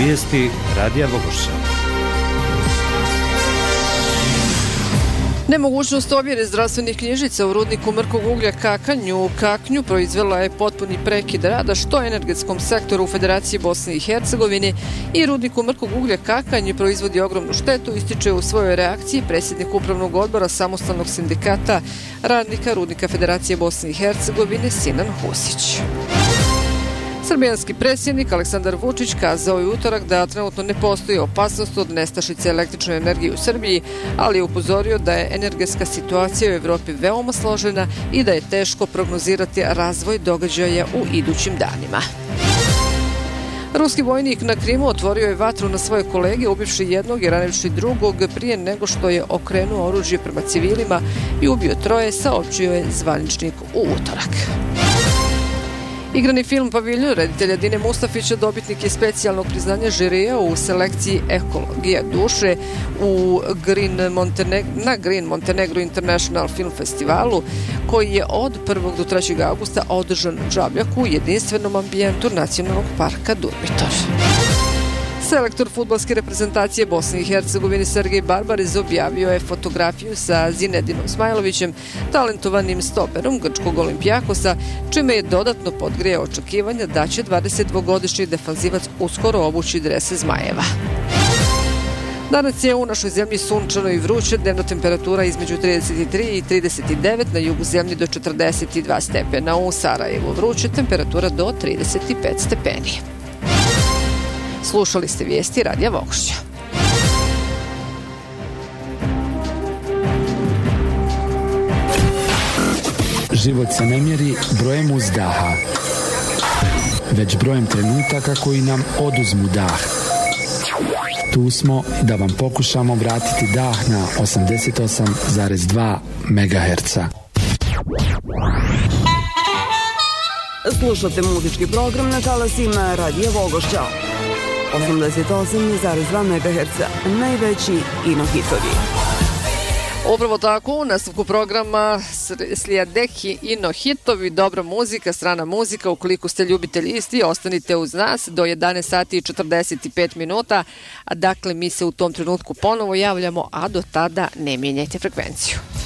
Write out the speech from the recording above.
Vijesti Radija Vogošća. Nemogućnost ovjere zdravstvenih knjižica u rudniku mrkog uglja Kaknju proizvela je potpuni prekid rada što energetskom sektoru u Federaciji Bosne i Hercegovine i rudniku mrkog uglja Kakanj proizvodi ogromnu štetu, ističe u svojoj reakciji predsjednik upravnog odbora samostalnog sindikata radnika rudnika Federacije Bosne i Hercegovine Sinan Husić. Srbijanski predsjednik Aleksandar Vučić kazao je utorak da trenutno ne postoji opasnost od nestašice električne energije u Srbiji, ali je upozorio da je energetska situacija u Evropi veoma složena i da je teško prognozirati razvoj događaja u idućim danima. Ruski vojnik na Krimu otvorio je vatru na svoje kolege, ubivši jednog i ranivši drugog prije nego što je okrenuo oružje prema civilima i ubio 3, saopćio je zvaničnik u utorak. Igrani film Paviljon reditelja Dine Mustafića dobitnik je specijalnog priznanja žirija u selekciji Ekologija duše na Green Montenegro International Film Festivalu, koji je od 1. do 3. augusta održan u Džabljaku u jedinstvenom ambijentu Nacionalnog parka Durmitor. Selektor fudbalske reprezentacije Bosne i Hercegovine Sergej Barbarez objavio je fotografiju sa Zinedinom Smajlovićem, talentovanim stoperom grčkog Olimpijakosa, čime je dodatno podgrejao očekivanja da će 22-godišnji defanzivac uskoro obući drese Zmajeva. Danas je u našoj zemlji sunčano i vruće, dnevna temperatura između 33 i 39, na jugu zemlje do 42 stepena, u Sarajevu vruće, temperatura do 35 stepeni. Slušali ste vijesti Radija Vogošća. Život se ne mjeri brojem uzdaha, već brojem trenutaka koji nam oduzmu dah. Tu smo da vam pokušamo vratiti dah na 88,2 MHz. Slušate muzički program na talasima Radija Vogošća. 88,2 MHz, najveći ino hitovi. Upravo tako, u nastavku programa slijede ino hitovi, dobra muzika, strana muzika. Ukoliko ste ljubitelji isti, ostanite uz nas do 11 sati i 45 minuta. Dakle, mi se u tom trenutku ponovo javljamo, a do tada ne mijenjajte frekvenciju.